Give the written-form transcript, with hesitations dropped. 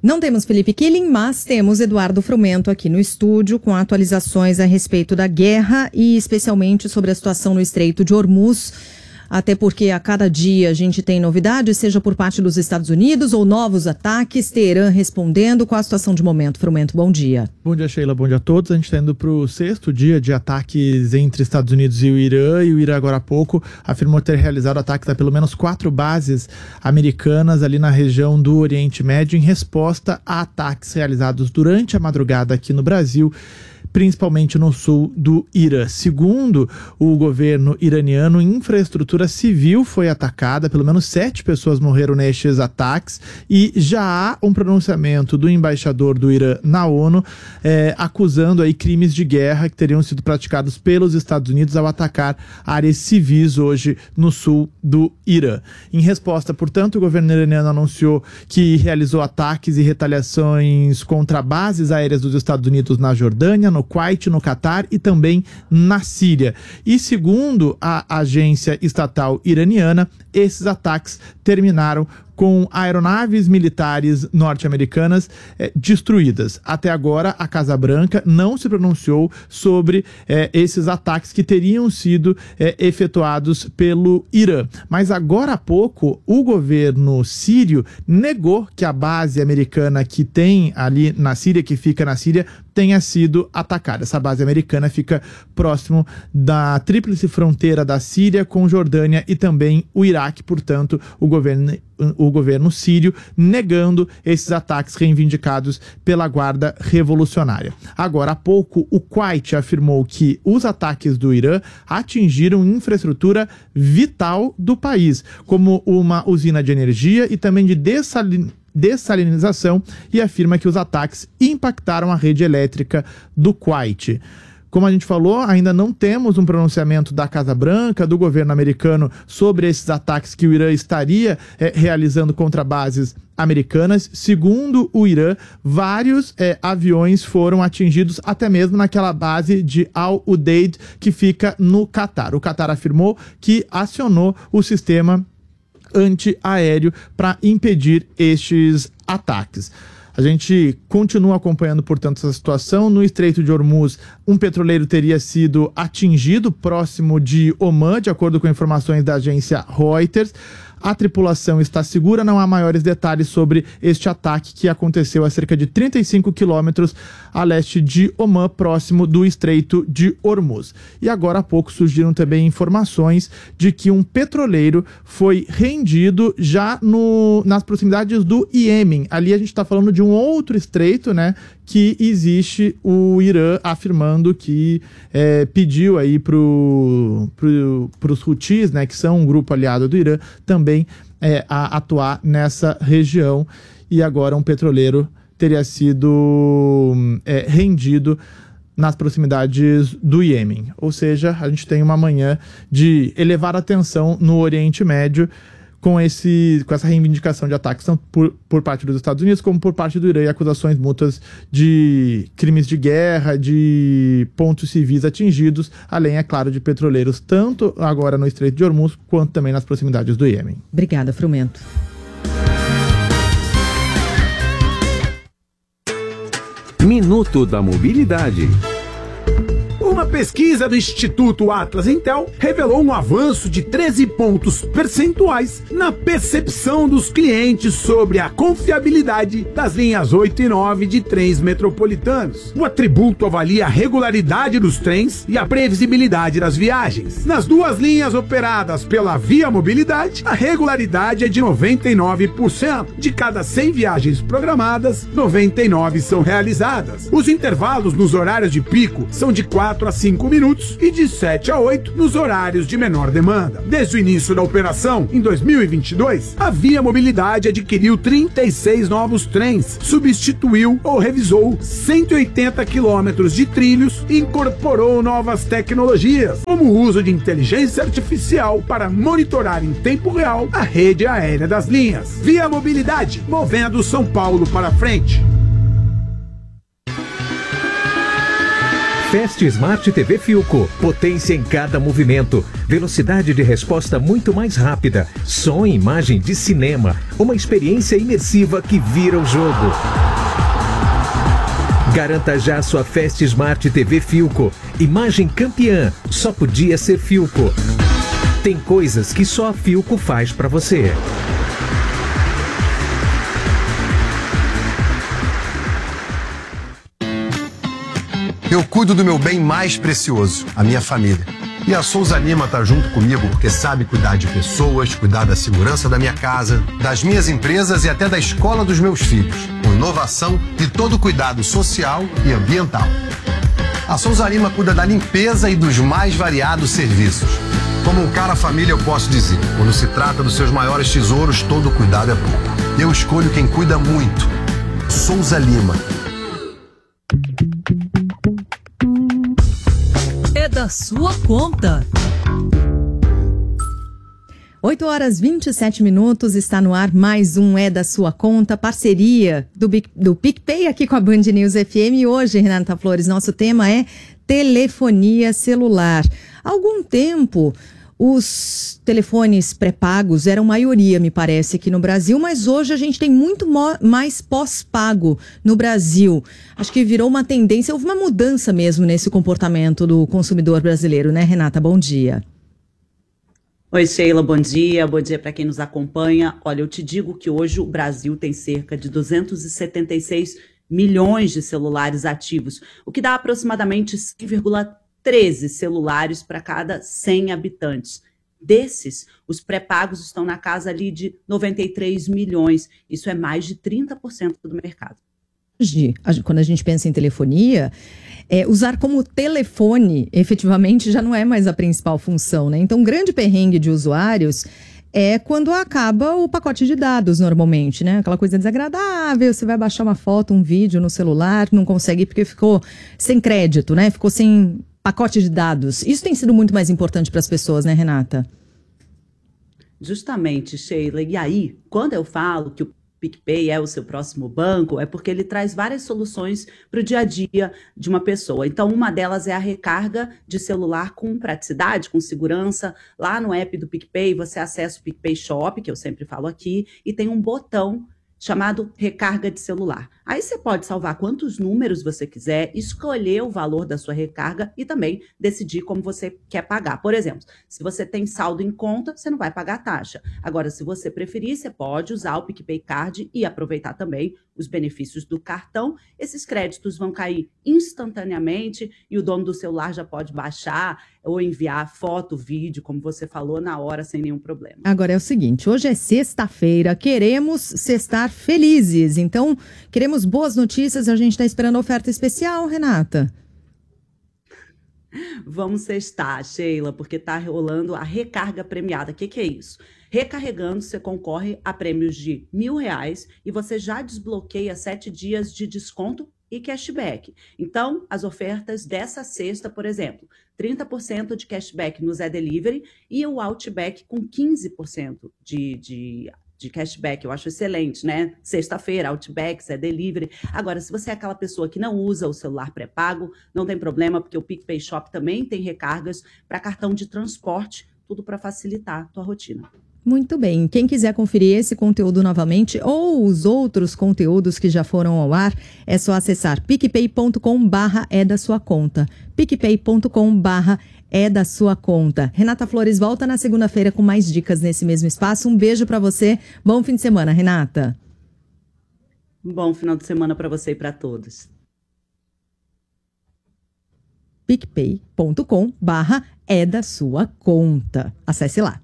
Não temos Felipe Killing, mas temos Eduardo Frumento aqui no estúdio com atualizações a respeito da guerra e especialmente sobre a situação no Estreito de Hormuz. Até porque a cada dia a gente tem novidades, seja por parte dos Estados Unidos ou novos ataques. Teherã respondendo. Qual a situação de momento, Frumento? Bom dia. Bom dia, Sheila. Bom dia a todos. A gente está indo para o 6º dia de ataques entre Estados Unidos e o Irã. E o Irã, agora há pouco, afirmou ter realizado ataques a pelo menos 4 bases americanas ali na região do Oriente Médio em resposta a ataques realizados durante a madrugada aqui no Brasil, principalmente no sul do Irã. Segundo o governo iraniano, infraestrutura civil foi atacada, pelo menos 7 pessoas morreram nestes ataques e já há um pronunciamento do embaixador do Irã na ONU acusando aí crimes de guerra que teriam sido praticados pelos Estados Unidos ao atacar áreas civis hoje no sul do Irã. Em resposta, portanto, o governo iraniano anunciou que realizou ataques e retaliações contra bases aéreas dos Estados Unidos na Jordânia, no Kuwait, no Catar e também na Síria. E segundo a agência estatal iraniana, esses ataques terminaram com aeronaves militares norte-americanas destruídas. Até agora, a Casa Branca não se pronunciou sobre esses ataques que teriam sido efetuados pelo Irã. Mas agora há pouco, o governo sírio negou que a base americana que tem ali na Síria, que fica na Síria, tenha sido atacada. Essa base americana fica próximo da tríplice fronteira da Síria com Jordânia e também o Iraque. Portanto, o governo sírio negando esses ataques reivindicados pela Guarda Revolucionária. Agora há pouco, o Kuwait afirmou que os ataques do Irã atingiram infraestrutura vital do país, como uma usina de energia e também de dessalinização, e afirma que os ataques impactaram a rede elétrica do Kuwait. Como a gente falou, ainda não temos um pronunciamento da Casa Branca, do governo americano, sobre esses ataques que o Irã estaria realizando contra bases americanas. Segundo o Irã, vários aviões foram atingidos até mesmo naquela base de Al-Udeid, que fica no Catar. O Catar afirmou que acionou o sistema antiaéreo para impedir estes ataques. A gente continua acompanhando, portanto, essa situação. No Estreito de Hormuz, um petroleiro teria sido atingido próximo de Omã, de acordo com informações da agência Reuters. A tripulação está segura, não há maiores detalhes sobre este ataque que aconteceu a cerca de 35 quilômetros a leste de Omã, próximo do Estreito de Hormuz. E agora há pouco surgiram também informações de que um petroleiro foi rendido já nas proximidades do Iêmen. Ali a gente está falando de um outro estreito, né, que existe, o Irã afirmando que pediu aí para os Houthis, né, que são um grupo aliado do Irã, também a atuar nessa região, e agora um petroleiro teria sido rendido nas proximidades do Iêmen. Ou seja, a gente tem uma manhã de elevar a tensão no Oriente Médio, com essa reivindicação de ataques, tanto por parte dos Estados Unidos como por parte do Irã, e acusações mútuas de crimes de guerra, de pontos civis atingidos, além, é claro, de petroleiros, tanto agora no Estreito de Hormuz, quanto também nas proximidades do Iêmen. Obrigada, Frumento. Minuto da Mobilidade. Uma pesquisa do Instituto Atlas Intel revelou um avanço de 13 pontos percentuais na percepção dos clientes sobre a confiabilidade das linhas 8 e 9 de trens metropolitanos. O atributo avalia a regularidade dos trens e a previsibilidade das viagens. Nas duas linhas operadas pela Via Mobilidade, a regularidade é de 99%. De cada 100 viagens programadas, 99 são realizadas. Os intervalos nos horários de pico são de 4 a 5 minutos e de 7 a 8 nos horários de menor demanda. Desde o início da operação, em 2022, a Via Mobilidade adquiriu 36 novos trens, substituiu ou revisou 180 quilômetros de trilhos e incorporou novas tecnologias, como o uso de inteligência artificial para monitorar em tempo real a rede aérea das linhas. Via Mobilidade, movendo São Paulo para frente. Fast Smart TV Philco. Potência em cada movimento. Velocidade de resposta muito mais rápida. Som e imagem de cinema. Uma experiência imersiva que vira o jogo. Garanta já sua Fast Smart TV Philco. Imagem campeã. Só podia ser Philco. Tem coisas que só a Philco faz pra você. Eu cuido do meu bem mais precioso, a minha família. E a Souza Lima tá junto comigo porque sabe cuidar de pessoas, cuidar da segurança da minha casa, das minhas empresas e até da escola dos meus filhos, com inovação e todo cuidado social e ambiental. A Souza Lima cuida da limpeza e dos mais variados serviços. Como um cara família, eu posso dizer, quando se trata dos seus maiores tesouros, todo cuidado é pouco. Eu escolho quem cuida muito. Souza Lima. É da sua conta. 8h27, está no ar mais um É da Sua Conta, parceria do PicPay aqui com a Band News FM. E hoje, Renata Flores, nosso tema é telefonia celular. Há algum tempo, os telefones pré-pagos eram maioria, me parece, aqui no Brasil, mas hoje a gente tem muito mais pós-pago no Brasil. Acho que virou uma tendência, houve uma mudança mesmo nesse comportamento do consumidor brasileiro, né, Renata? Bom dia. Oi, Sheila, bom dia para quem nos acompanha. Olha, eu te digo que hoje o Brasil tem cerca de 276 milhões de celulares ativos, o que dá aproximadamente 5,13 celulares para cada 100 habitantes. Desses, os pré-pagos estão na casa ali de 93 milhões. Isso é mais de 30% do mercado. Quando a gente pensa em telefonia, usar como telefone, efetivamente, já não é mais a principal função, né? Então, um grande perrengue de usuários é quando acaba o pacote de dados, normalmente, né? Aquela coisa desagradável, você vai baixar uma foto, um vídeo no celular, não consegue porque ficou sem crédito, né? Ficou sem pacote de dados. Isso tem sido muito mais importante para as pessoas, né, Renata? Justamente, Sheila. E aí, quando eu falo que o PicPay é o seu próximo banco, é porque ele traz várias soluções para o dia a dia de uma pessoa. Então, uma delas é a recarga de celular com praticidade, com segurança. Lá no app do PicPay, você acessa o PicPay Shop, que eu sempre falo aqui, e tem um botão chamado recarga de celular. Aí você pode salvar quantos números você quiser, escolher o valor da sua recarga e também decidir como você quer pagar. Por exemplo, se você tem saldo em conta, você não vai pagar taxa. Agora, se você preferir, você pode usar o PicPay Card e aproveitar também os benefícios do cartão. Esses créditos vão cair instantaneamente e o dono do celular já pode baixar ou enviar foto, vídeo, como você falou, na hora, sem nenhum problema. Agora é o seguinte, hoje é sexta-feira, queremos sextar felizes, então queremos boas notícias, a gente está esperando a oferta especial, Renata. Vamos sextar, Sheila, porque está rolando a recarga premiada. O que é isso? Recarregando, você concorre a prêmios de R$1.000 e você já desbloqueia 7 dias de desconto e cashback. Então, as ofertas dessa sexta, por exemplo, 30% de cashback no Zé Delivery e o Outback com 15% de cashback. Eu acho excelente, né? Sexta-feira, Outback, Zé Delivery. Agora, se você é aquela pessoa que não usa o celular pré-pago, não tem problema, porque o PicPay Shop também tem recargas para cartão de transporte, tudo para facilitar a tua rotina. Muito bem. Quem quiser conferir esse conteúdo novamente ou os outros conteúdos que já foram ao ar, é só acessar picpay.com/é da sua conta. picpay.com/é da sua conta. Renata Flores volta na segunda-feira com mais dicas nesse mesmo espaço. Um beijo para você. Bom fim de semana, Renata. Bom final de semana para você e para todos. picpay.com/é da sua conta. Acesse lá.